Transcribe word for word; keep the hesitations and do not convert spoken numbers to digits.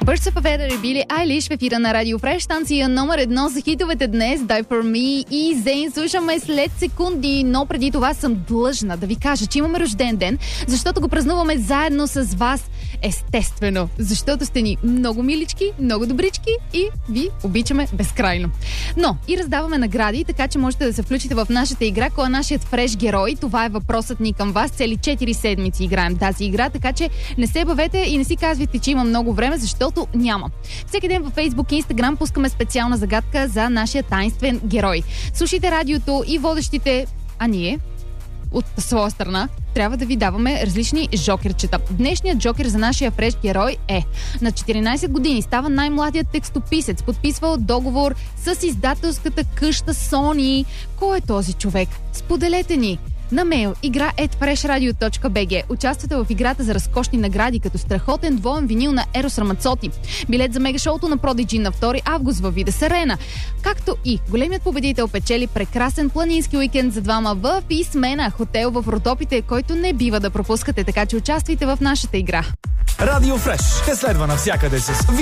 Birds of a Feather и Били Айлиш в ефира на Радио Фреш, станция номер едно за хитовете днес. Die for me и Зейн слушаме след секунди, но преди това съм длъжна да ви кажа, че имаме рожден ден, защото го празнуваме заедно с вас. Естествено, защото сте ни много милички, много добрички и ви обичаме безкрайно. Но и раздаваме награди, така че можете да се включите в нашата игра. Кой е нашият фреш герой? Това е въпросът ни към вас. Цели четири седмици играем тази игра, така че не се бавете и не си казвайте, че има много време, защото няма. Всеки ден във Facebook и Instagram пускаме специална загадка за нашия таинствен герой. Слушайте радиото и водещите, а ние от своя страна трябва да ви даваме различни жокерчета. Днешният жокер за нашия фреш герой е: на четиринайсет години става най-младият текстописец, подписвал договор с издателската къща Sony. Кой е този човек? Споделете ни на мейл игра ет фреш радио точка би джи. Участвате в играта за разкошни награди, като страхотен двоен винил на Ерос Рамацоти, билет за мегашоуто на Prodigy на втори август във Видес Арена, както и големият победител печели прекрасен планински уикенд за двама в Исмена, хотел в Родопите, който не бива да пропускате, така че участвайте в нашата игра. Радио Фреш те следва навсякъде с